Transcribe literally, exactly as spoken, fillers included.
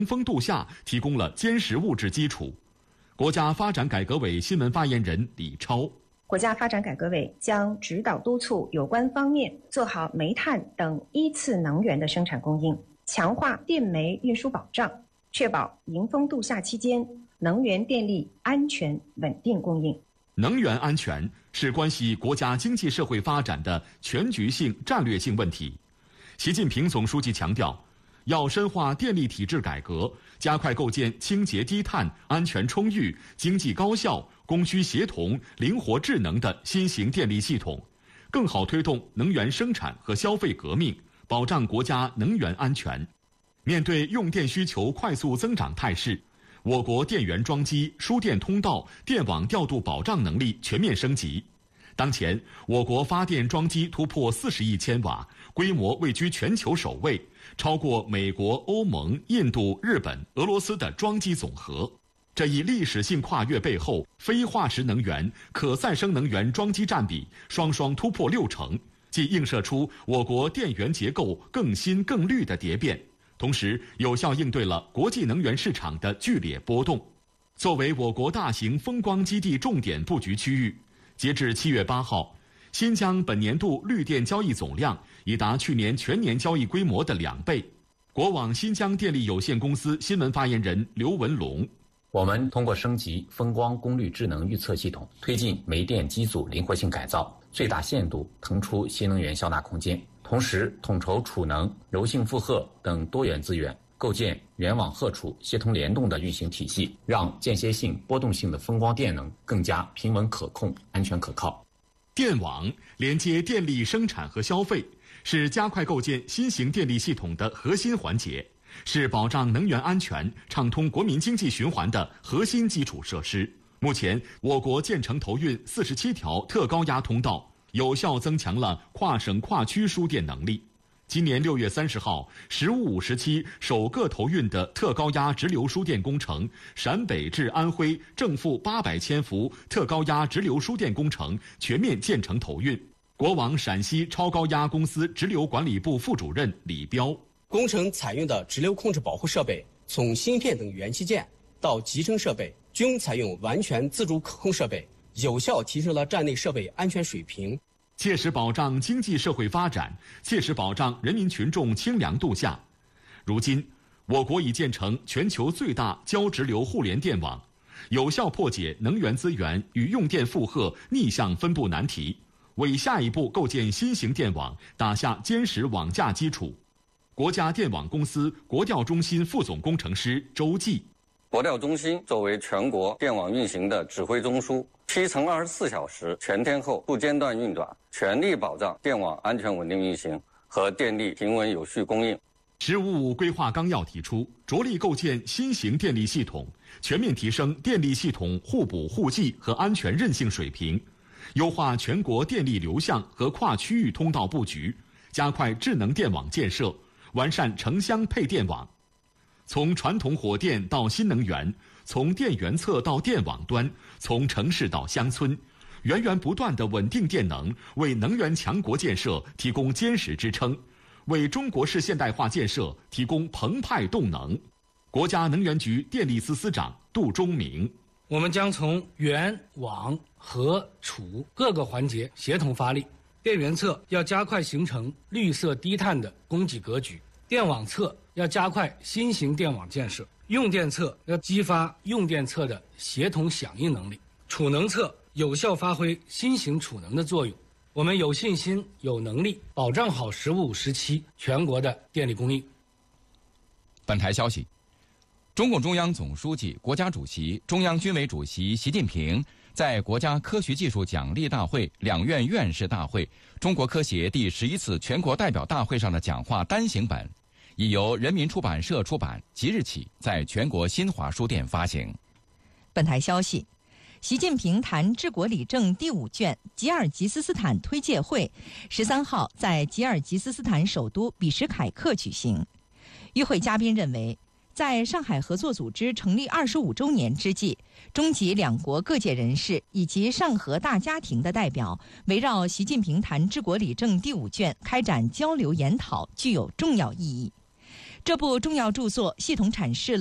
风度夏提供了坚实物质基础。国家发展改革委新闻发言人李超： 国家发展改革委将指导督促有关方面做好煤炭等一次能源的生产供应，强化电煤运输保障，确保迎风度夏期间能源电力安全稳定供应。 能源安全是关系国家经济社会发展的全局性战略性问题。习近平总书记强调，要深化电力体制改革，加快构建清洁低碳、安全充裕、经济高效、供需协同、灵活智能的新型电力系统，更好推动能源生产和消费革命，保障国家能源安全。面对用电需求快速增长态势，我国电源装机、输电通道、电网调度保障能力全面升级。当前，我国发电装机突破四十亿千瓦，规模位居全球首位，超过美国、欧盟、印度、日本、俄罗斯的装机总和。这一历史性跨越背后，非化石能源、可再生能源装机占比双双突破六成，既映射出我国电源结构更新更绿的蝶变，同时有效应对了国际能源市场的剧烈波动。作为我国大型风光基地重点布局区域，截至七月八号，新疆本年度绿电交易总量已达去年全年交易规模的两倍。国网新疆电力有限公司新闻发言人刘文龙： 我们通过升级风光功率智能预测系统，推进煤电机组灵活性改造，最大限度腾出新能源销纳空间，同时统筹储能、柔性负荷等多元资源，构建源网荷储协同联动的运行体系，让间歇性、波动性的风光电能更加平稳可控、安全可靠。 电网连接电力生产和消费，是加快构建新型电力系统的核心环节，是保障能源安全、畅通国民经济循环的核心基础设施。目前，我国建成投运四十七条特高压通道，有效增强了跨省跨区输电能力。今年六月三十号，十五五时期首个投运的特高压直流输电工程陕北至安徽正负八百千伏特高压直流输电工程全面建成投运。国网陕西超高压公司直流管理部副主任李彪： 工程采用的直流控制保护设备，从芯片等元器件到集成设备，均采用完全自主可控设备，有效提升了站内设备安全水平， 切实保障经济社会发展，切实保障人民群众清凉度夏。如今，我国已建成全球最大交直流互联电网，有效破解能源资源与用电负荷逆向分布难题，为下一步构建新型电网打下坚实网架基础。国家电网公司国调中心副总工程师周继： 国调中心作为全国电网运行的指挥中枢，七乘二十四小时全天候不间断运转，全力保障电网安全稳定运行和电力平稳有序供应。 十五五规划纲要提出，着力构建新型电力系统，全面提升电力系统互补互济和安全韧性水平，优化全国电力流向和跨区域通道布局，加快智能电网建设，完善城乡配电网。从传统火电到新能源，从电源侧到电网端，从城市到乡村，源源不断的稳定电能为能源强国建设提供坚实支撑，为中国式现代化建设提供澎湃动能。国家能源局电力司司长杜忠明： 我们将从源、网、荷、储各个环节协同发力。电源侧要加快形成绿色低碳的供给格局，电网侧要加快新型电网建设，用电侧要激发用电侧的协同响应能力，储能侧有效发挥新型储能的作用。我们有信心、有能力保障好“十五五”时期全国的电力供应。 本台消息，中共中央总书记、国家主席、中央军委主席习近平在国家科学技术奖励大会两院院士大会中国科协第十一次全国代表大会上的讲话单行本，已由人民出版社出版，即日起在全国新华书店发行。 本台消息，习近平谈治国理政第五卷吉尔吉斯斯坦推介会十三号在吉尔吉斯斯坦首都比什凯克举行。与会嘉宾认为，在上海合作组织成立二十五周年之际，中吉两国各界人士以及上合大家庭的代表围绕习近平谈治国理政第五卷开展交流研讨，具有重要意义。 这部重要著作系统阐释了